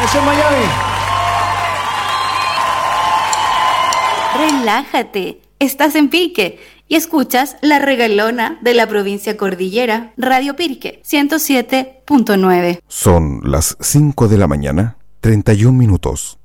Estamos en Miami. Relájate, estás en Pirque y escuchas La Regalona de la provincia Cordillera, Radio Pirque 107.9. Son las 5 de la mañana, 31 minutos.